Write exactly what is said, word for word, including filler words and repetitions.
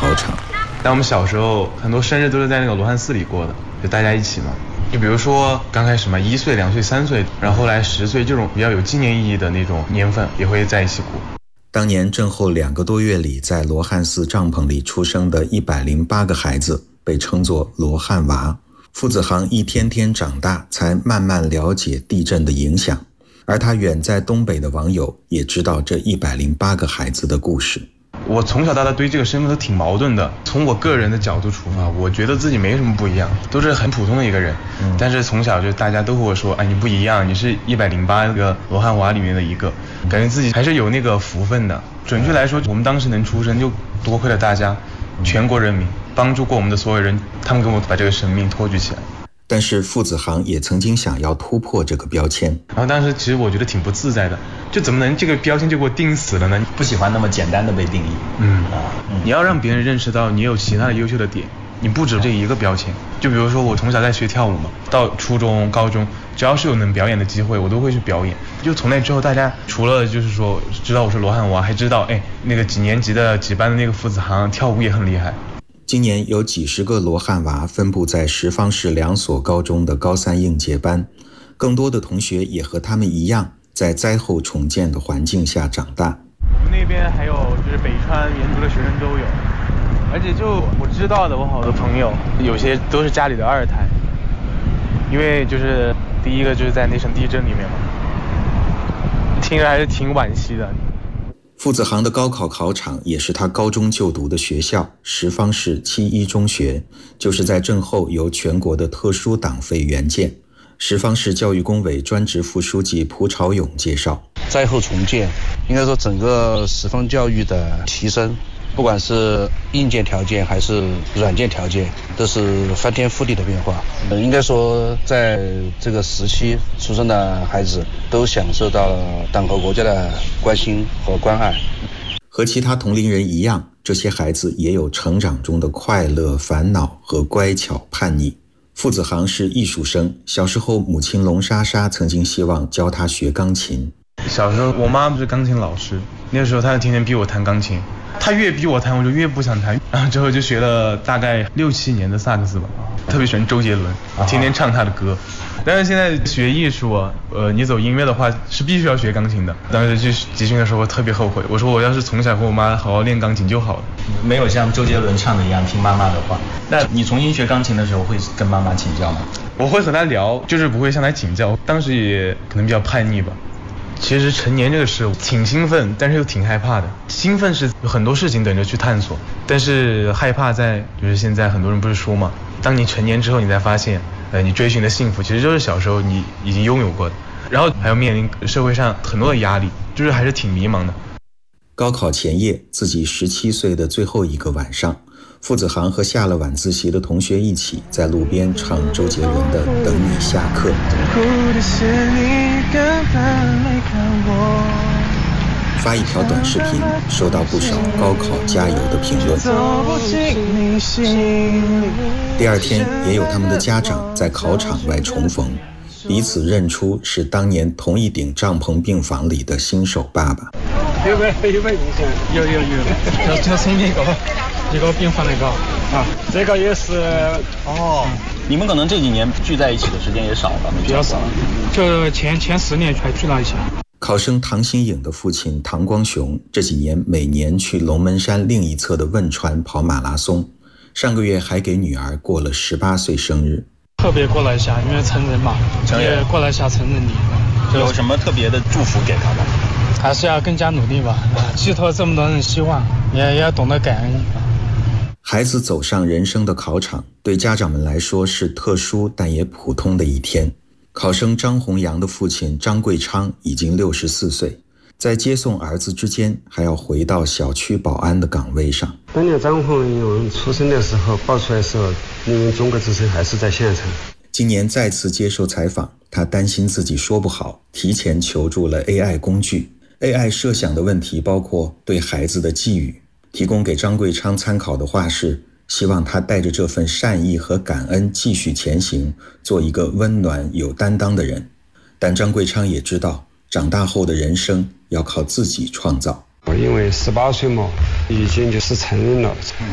考场。 但我们小时候很多生日都是在那个罗汉寺里过的，就大家一起嘛。就比如说刚开始嘛，一岁、两岁、三岁，然后后来十岁，这种比较有纪念意义的那种年份也会在一起过。 当年震后两个多月里，在罗汉寺帐篷里出生的一百零八个孩子被称作罗汉娃。傅子航一天天长大，才慢慢了解地震的影响，而他远在东北的网友也知道这一百零八个孩子的故事。 我从小到大对这个身份都挺矛盾的，从我个人的角度出发，我觉得自己没什么不一样，都是很普通的一个人、嗯、但是从小就大家都和我说，哎，你不一样，你是一百零八个罗汉娃里面的一个，感觉自己还是有那个福分的。准确来说，我们当时能出生就多亏了大家，全国人民帮助过我们的所有人，他们给我把这个生命托举起来。 但是傅子航也曾经想要突破这个标签， 然后当时其实我觉得挺不自在的，就怎么能这个标签就给我定死了呢？ 不喜欢那么简单的被定义。 嗯啊，你要让别人认识到你有其他的优秀的点，你不止这一个标签。就比如说我从小在学跳舞嘛，到初中、高中，只要是有能表演的机会，我都会去表演。就从那之后，大家除了就是说知道我是罗汉娃，还知道哎那个几年级的几班的那个傅子航跳舞也很厉害。 今年有几十个罗汉娃分布在十方市两所高中的高三应届班，更多的同学也和他们一样，在灾后重建的环境下长大。 我们那边还有就是北川原族的学生都有，而且就我知道的，我好多朋友有些都是家里的二胎，因为就是第一个就是在那场地震里面嘛，听着还是挺惋惜的。 傅子航的高考考场也是他高中就读的学校十方市七一中学，就是在震后由全国的特殊党费援建。十方市教育工委专职副书记蒲朝勇介绍， 灾后重建应该说整个十方教育的提升，不管是硬件条件还是软件条件，都是翻天覆地的变化。嗯，应该说在这个时期出生的孩子都享受到了党和国家的关心和关爱。 和其他同龄人一样，这些孩子也有成长中的快乐、烦恼和乖巧叛逆。傅子航是艺术生，小时候母亲龙莎莎曾经希望教他学钢琴。 小时候我妈不是钢琴老师，那个时候她就天天逼我弹钢琴，她越逼我弹我就越不想弹，然后之后就学了大概六七年的萨克斯吧，特别喜欢周杰伦，天天唱他的歌。但是现在学艺术啊，呃，你走音乐的话是必须要学钢琴的。当时去集训的时候我特别后悔，我说我要是从小和我妈好好练钢琴就好了， 没有像周杰伦唱的一样听妈妈的话。那你重新学钢琴的时候会跟妈妈请教吗？ 我会和她聊，就是不会向她请教。当时也可能比较叛逆吧。其实成年这个事挺兴奋，但是又挺害怕的。兴奋是有很多事情等着去探索，但是害怕在就是现在很多人不是说嘛，当你成年之后你才发现呃，你追寻的幸福其实就是小时候你已经拥有过的，然后还要面临社会上很多的压力，就是还是挺迷茫的。 高考前夜，自己十七岁的最后一个晚上，傅子航和下了晚自习的同学一起在路边唱周杰伦的《等你下课》。发一条短视频，收到不少高考加油的评论。第二天，也有他们的家长在考场外重逢，彼此认出是当年同一顶帐篷病房里的新手爸爸。 有没有没有印象？有有有，就就是那个一个病房那个啊，这个也是哦。你们可能这几年聚在一起的时间也少了， 比较少，就前前十年还聚了一下。 考生唐新颖的父亲唐光雄这几年每年去龙门山另一侧的汶川跑马拉松，上个月还给女儿过了十八岁生日。 特别过来一下，因为成人嘛，也过来一下成人礼。 有什么特别的祝福给他们？ 还是要更加努力吧，寄托这么多人希望，也也要懂得感恩。 孩子走上人生的考场，对家长们来说是特殊但也普通的一天。考生张宏阳的父亲张贵昌已经六十四岁，在接送儿子之间，还要回到小区保安的岗位上。 当年张宏阳出生的时候，报出来的时候，因为中国之声还是在现场。 今年再次接受采访，他担心自己说不好，提前求助了 A I 工具。A I 设想的问题包括对孩子的寄语，提供给张贵昌参考的话是，希望他带着这份善意和感恩继续前行，做一个温暖有担当的人。但张贵昌也知道，长大后的人生要靠自己创造。 因为十八岁嘛，已经就是成人了，